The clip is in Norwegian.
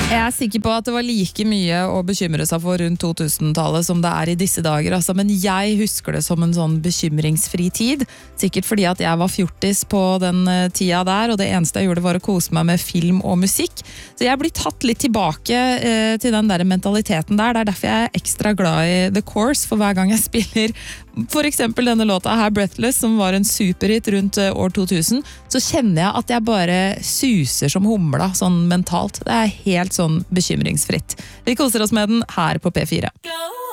Jeg sikker på at det var like mye å bekymre seg for rundt 2000-tallet som det I disse dager, altså. Men jeg husker det som en sånn bekymringsfri tid. Sikkert fordi at jeg var fjortis på den tida der, og det eneste jeg gjorde var å kose meg med film og musikk. Så jeg blir tatt litt tilbake til den der mentaliteten der. Det derfor jeg ekstra glad I The Course, for hver gang jeg spiller for eksempel denne låta her, Breathless, som var en superhit rundt år 2000, så kjenner jeg at jeg bare suser som humla, sånn mentalt. Det helt sånn bekymringsfritt. Vi koser oss med den her på P4.